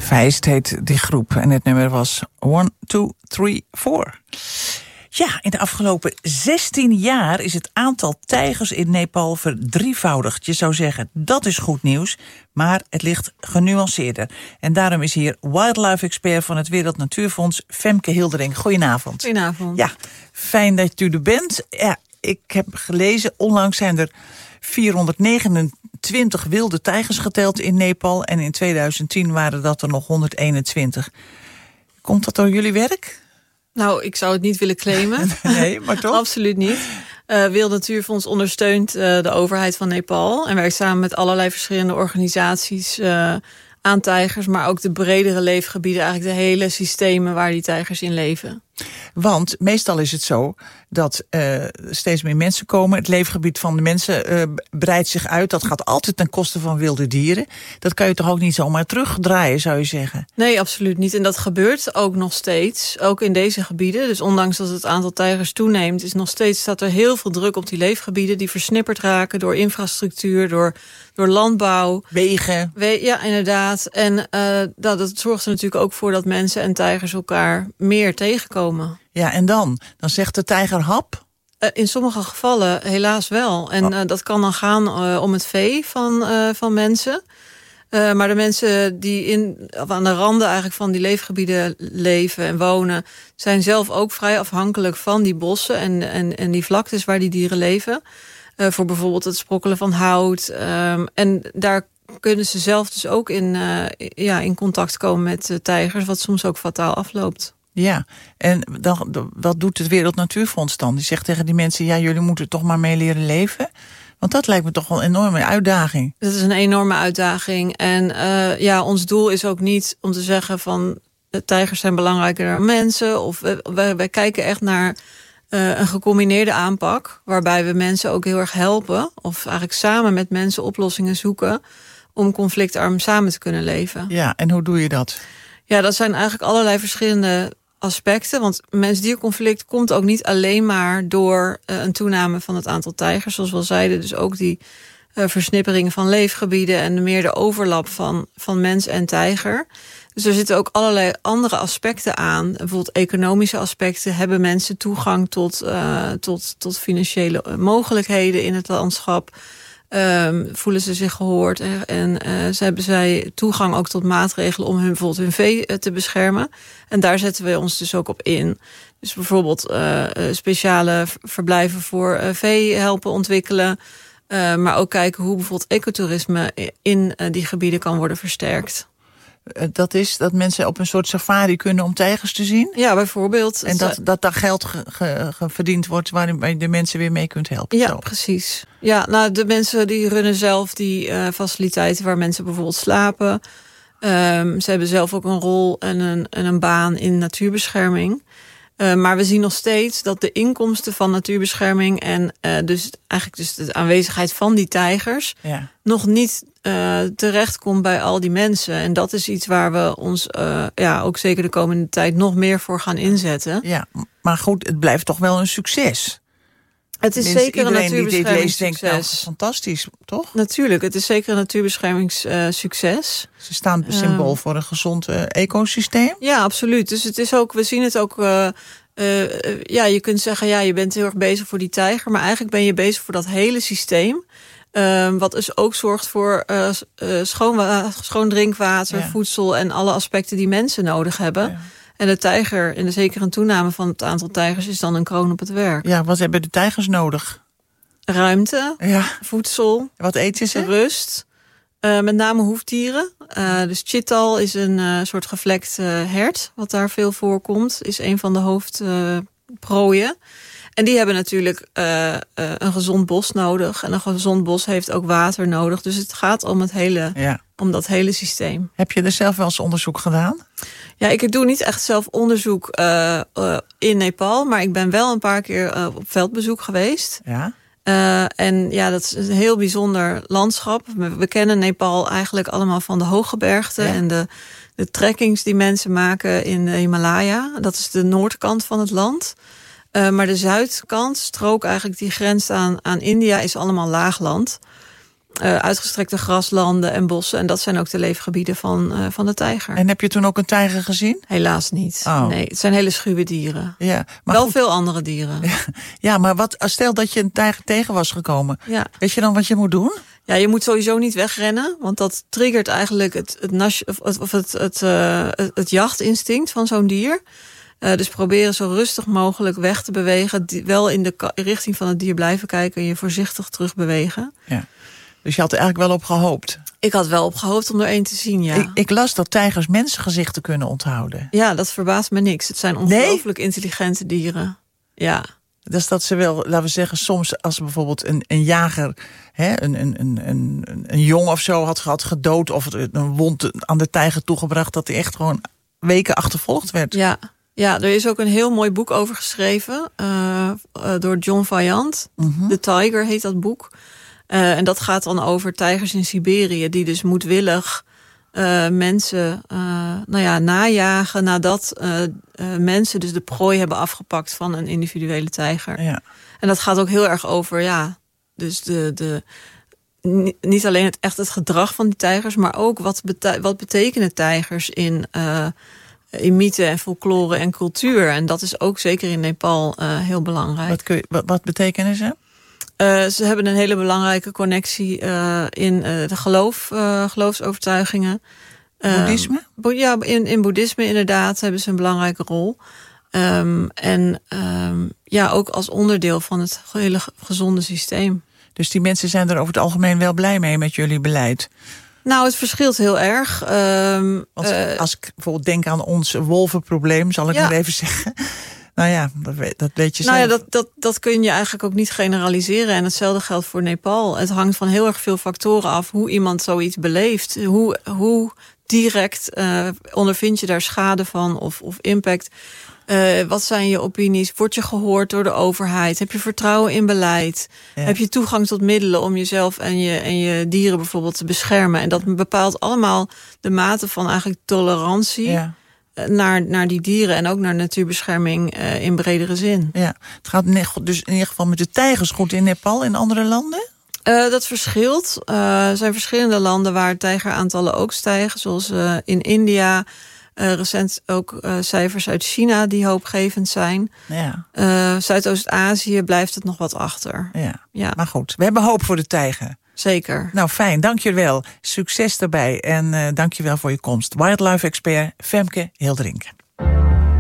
Feist heet die groep en het nummer was 1, 2, 3, 4. Ja, in de afgelopen 16 jaar is het aantal tijgers in Nepal verdrievoudigd. Je zou zeggen, dat is goed nieuws, maar het ligt genuanceerder. En daarom is hier wildlife-expert van het Wereld Natuurfonds, Femke Hildering. Goedenavond. Goedenavond. Ja, fijn dat u er bent. Ja, ik heb gelezen, onlangs zijn er 429 wilde tijgers geteld in Nepal en in 2010 waren dat er nog 121. Komt dat door jullie werk? Nou, ik zou het niet willen claimen. Nee, maar toch? Absoluut niet. Wereld Natuurfonds ondersteunt de overheid van Nepal en werkt samen met allerlei verschillende organisaties aan tijgers, maar ook de bredere leefgebieden, eigenlijk de hele systemen waar die tijgers in leven. Want meestal is het zo dat steeds meer mensen komen. Het leefgebied van de mensen breidt zich uit. Dat gaat altijd ten koste van wilde dieren. Dat kan je toch ook niet zomaar terugdraaien, zou je zeggen? Nee, absoluut niet. En dat gebeurt ook nog steeds, ook in deze gebieden. Dus ondanks dat het aantal tijgers toeneemt, is nog steeds staat er heel veel druk op die leefgebieden die versnipperd raken door infrastructuur, door landbouw. Wegen. Ja, inderdaad. En dat zorgt er natuurlijk ook voor dat mensen en tijgers elkaar meer tegenkomen. Ja, en dan zegt de tijger hap? In sommige gevallen helaas wel. En dat kan dan gaan om het vee van mensen. Maar de mensen die aan de randen eigenlijk van die leefgebieden leven en wonen, zijn zelf ook vrij afhankelijk van die bossen en die vlaktes waar die dieren leven. Voor bijvoorbeeld het sprokkelen van hout. En daar kunnen ze zelf dus ook in contact komen met tijgers, wat soms ook fataal afloopt. Ja, en wat doet het Wereld Natuurfonds dan? Die zegt tegen die mensen, ja, jullie moeten toch maar mee leren leven. Want dat lijkt me toch wel een enorme uitdaging. Dat is een enorme uitdaging. En ons doel is ook niet om te zeggen van tijgers zijn belangrijker dan mensen. Of wij kijken echt naar een gecombineerde aanpak, waarbij we mensen ook heel erg helpen, of eigenlijk samen met mensen oplossingen zoeken om conflictarm samen te kunnen leven. Ja, en hoe doe je dat? Ja, dat zijn eigenlijk allerlei verschillende aspecten. Want mens-dierconflict komt ook niet alleen maar door een toename van het aantal tijgers, zoals we al zeiden. Dus ook die versnippering van leefgebieden en meer de overlap van mens en tijger. Dus er zitten ook allerlei andere aspecten aan. Bijvoorbeeld economische aspecten. Hebben mensen toegang tot financiële mogelijkheden in het landschap? Voelen ze zich gehoord? En hebben zij toegang ook tot maatregelen om bijvoorbeeld hun vee te beschermen? En daar zetten we ons dus ook op in. Dus bijvoorbeeld speciale verblijven voor vee helpen ontwikkelen. Maar ook kijken hoe bijvoorbeeld ecotourisme in die gebieden kan worden versterkt. Dat is dat mensen op een soort safari kunnen om tijgers te zien? Ja, bijvoorbeeld. En dat daar geld verdiend wordt waar je de mensen weer mee kunt helpen? Ja, zo. Precies. Ja, nou, de mensen die runnen zelf die faciliteiten waar mensen bijvoorbeeld slapen. Ze hebben zelf ook een rol en een baan in natuurbescherming. Maar we zien nog steeds dat de inkomsten van natuurbescherming en dus eigenlijk de aanwezigheid van die tijgers nog niet terecht komt bij al die mensen. En dat is iets waar we ons ook zeker de komende tijd nog meer voor gaan inzetten. Ja, maar goed, het blijft toch wel een succes. Het is zeker een natuurbeschermingssucces. Denkt, nou, fantastisch, toch? Natuurlijk, het is zeker een natuurbeschermingssucces. Ze staan symbool voor een gezond ecosysteem. Ja, absoluut. Dus het is ook, we zien het ook. Je kunt zeggen, je bent heel erg bezig voor die tijger, maar eigenlijk ben je bezig voor dat hele systeem. Wat dus ook zorgt voor schoon drinkwater, voedsel en alle aspecten die mensen nodig hebben. Ja. En de tijger, en zeker een toename van het aantal tijgers, is dan een kroon op het werk. Ja, wat hebben de tijgers nodig? Ruimte, voedsel, wat eten ze? Rust. Met name hoefdieren. Dus chital is een soort gevlekt hert, wat daar veel voorkomt. Is een van de hoofdprooien. En die hebben natuurlijk een gezond bos nodig. En een gezond bos heeft ook water nodig. Dus het gaat om dat hele systeem. Heb je er zelf wel eens onderzoek gedaan? Ja, ik doe niet echt zelf onderzoek in Nepal. Maar ik ben wel een paar keer op veldbezoek geweest. Ja. Dat is een heel bijzonder landschap. We kennen Nepal eigenlijk allemaal van de hooggebergte en de trekkings die mensen maken in de Himalaya. Dat is de noordkant van het land. Maar de zuidkant, strook eigenlijk die grenst aan India, is allemaal laagland. uitgestrekte graslanden en bossen. En dat zijn ook de leefgebieden van de tijger. En heb je toen ook een tijger gezien? Helaas niet. Oh. Nee, het zijn hele schuwe dieren. Ja, maar wel goed. veel andere dieren. Ja, maar stel dat je een tijger tegen was gekomen. Ja. Weet je dan wat je moet doen? Ja, je moet sowieso niet wegrennen, want dat triggert eigenlijk het jachtinstinct van zo'n dier. Dus proberen zo rustig mogelijk weg te bewegen. Wel in de richting van het dier blijven kijken en je voorzichtig terugbewegen. Ja. Dus je had er eigenlijk wel op gehoopt. Ik had wel op gehoopt om er één te zien, ja. Ik las dat tijgers mensengezichten kunnen onthouden. Ja, dat verbaast me niks. Het zijn ongelooflijk intelligente dieren. Ja. Dus dat ze wel, laten we zeggen, soms als bijvoorbeeld een jager een jong of zo had gedood of een wond aan de tijger toegebracht, dat hij echt gewoon weken achtervolgd werd. Ja, er is ook een heel mooi boek over geschreven door John Vaillant. The Tiger heet dat boek. En dat gaat dan over tijgers in Siberië die dus moedwillig mensen najagen nadat mensen dus de prooi hebben afgepakt van een individuele tijger. Ja. En dat gaat ook heel erg over, dus niet alleen het gedrag van die tijgers, maar ook wat betekenen tijgers in mythe en folklore en cultuur. En dat is ook zeker in Nepal heel belangrijk. Wat betekenen ze? Ze hebben een hele belangrijke connectie in de geloofsovertuigingen. Boeddhisme? In boeddhisme inderdaad hebben ze een belangrijke rol. Ook als onderdeel van het hele gezonde systeem. Dus die mensen zijn er over het algemeen wel blij mee met jullie beleid? Nou, het verschilt heel erg. Want als ik bijvoorbeeld denk aan ons wolvenprobleem, zal ik maar even zeggen. Nou ja, dat weet je zelf. Nou ja, dat kun je eigenlijk ook niet generaliseren. En hetzelfde geldt voor Nepal. Het hangt van heel erg veel factoren af hoe iemand zoiets beleeft. Hoe direct ondervind je daar schade van of impact. Wat zijn je opinies? Word je gehoord door de overheid? Heb je vertrouwen in beleid? Ja. Heb je toegang tot middelen om jezelf en je dieren bijvoorbeeld te beschermen? En dat bepaalt allemaal de mate van eigenlijk tolerantie... Ja. Naar die dieren en ook naar natuurbescherming in bredere zin. Ja, het gaat dus in ieder geval met de tijgers goed in Nepal en andere landen? Dat verschilt. Er zijn verschillende landen waar tijgeraantallen ook stijgen. Zoals in India. Recent ook cijfers uit China die hoopgevend zijn. Ja. Zuidoost-Azië blijft het nog wat achter. Ja. Maar goed, we hebben hoop voor de tijger. Zeker. Nou, fijn, dank je wel. Succes daarbij en dank je wel voor je komst. Wildlife-expert Femke Hildering.